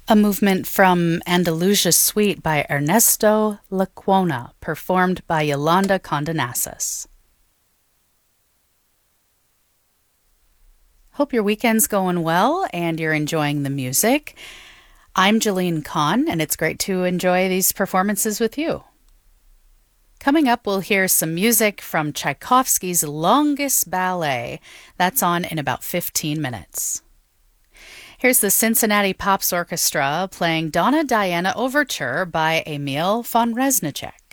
A movement from Andalusia Suite by Ernesto Lecuona, performed by Yolanda Condonassis. Hope your weekend's going well and you're enjoying the music. I'm Jeline Kahn, and it's great to enjoy these performances with you. Coming up, we'll hear some music from Tchaikovsky's Longest Ballet. That's on in about 15 minutes. Here's the Cincinnati Pops Orchestra playing Donna Diana Overture by Emil von Reznicek.